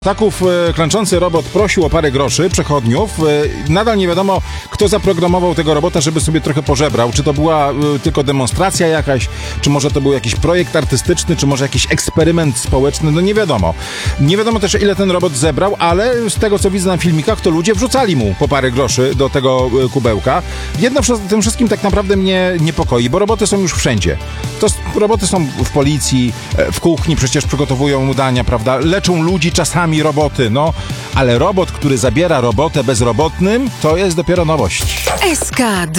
Taków klęczący robot prosił o parę groszy przechodniów. Nadal nie wiadomo, kto zaprogramował tego robota, żeby sobie trochę pożebrał. Czy to była tylko demonstracja jakaś, czy może to był jakiś projekt artystyczny, czy może jakiś eksperyment społeczny, no nie wiadomo. Nie wiadomo też, ile ten robot zebrał, ale z tego, co widzę na filmikach, to ludzie wrzucali mu po parę groszy do tego kubełka. Jedno w tym wszystkim tak naprawdę mnie niepokoi, bo roboty są już wszędzie. Roboty są w policji, w kuchni, przecież przygotowują dania, prawda? Leczą ludzi czasami roboty, no, ale robot, który zabiera robotę bezrobotnym, to jest dopiero nowość. SK2